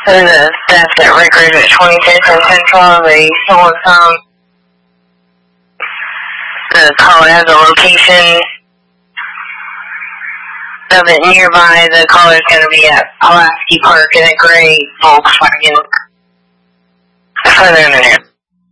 So the theft at record at 25th and Central, they stole some. The caller has a location of it nearby. The caller's going to be at Pulaski Park in a gray Volkswagen. Further in the news.